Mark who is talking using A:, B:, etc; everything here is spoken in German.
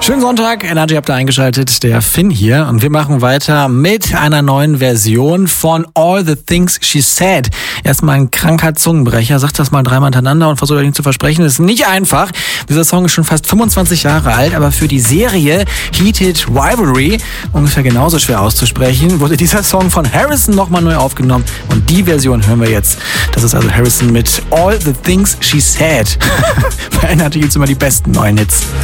A: Schönen Sonntag, Energy habt ihr eingeschaltet, der Finn hier und wir machen weiter mit einer neuen Version von All the Things She Said. Erstmal ein kranker Zungenbrecher, sagt das mal dreimal hintereinander und versucht euch nicht zu versprechen, das ist nicht einfach. Dieser Song ist schon fast 25 Jahre alt, aber für die Serie Heated Rivalry, ungefähr genauso schwer auszusprechen, wurde dieser Song von Harrison nochmal neu aufgenommen und die Version hören wir jetzt. Das ist also Harrison mit All the Things She Said. Bei Energy gibt's immer die besten neuen Hits.